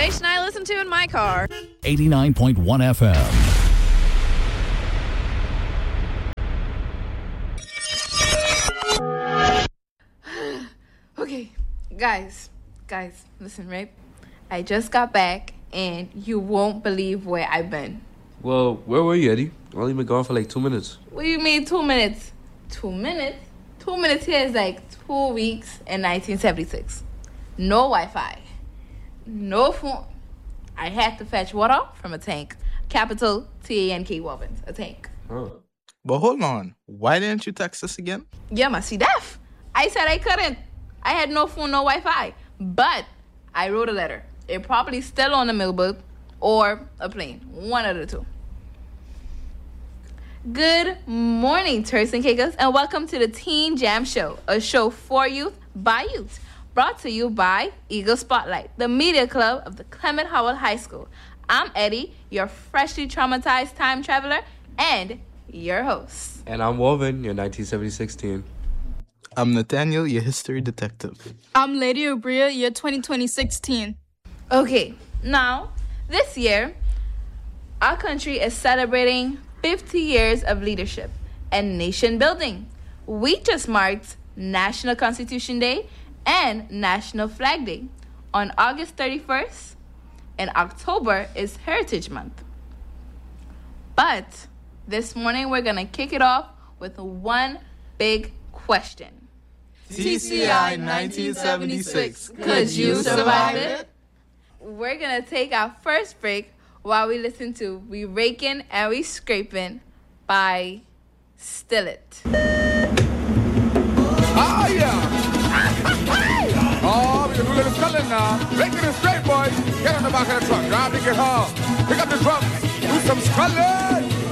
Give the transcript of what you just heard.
station I listen to in my car. 89.1 FM. Okay, guys, listen, right? I just got back, and you won't believe where I've been. Well, where were you, Eddie? I've only been gone for like 2 minutes. What do you mean 2 minutes? 2 minutes? 2 minutes here is like 2 weeks in 1976. No Wi-Fi. No phone. I had to fetch water from a tank. Capital T-A-N-K Wobbins. A tank. Huh. But hold on. Why didn't you text us again? Yeah, must see deaf. I said I couldn't. I had no phone, no Wi-Fi. But I wrote a letter. It probably still on the mailboat or a plane. One of the two. Good morning, turds and cakers, and welcome to the Teen Jam Show, a show for youth by youth, brought to you by Eagle Spotlight, the media club of the Clement Howell High School. I'm Eddie, your freshly traumatized time traveler, and your host. And I'm Woven, your 1976 teen. I'm Nathaniel, your history detective. I'm Lady Obria, your 2026 teen. Okay, now, this year, our country is celebrating 50 years of leadership and nation building. We just marked National Constitution Day and National Flag Day. On August 31st and October is Heritage Month. But this morning we're going to kick it off with one big question. TCI 1976. Could you survive it? We're going to take our first break while we listen to We Rakin' and We Scrapin' by Still It. Ah, yeah. Oh, we can do a little sculling now. Raking it straight, boys. Get on the back of the truck. Grab the guitar. Pick up the drum. Do some sculling.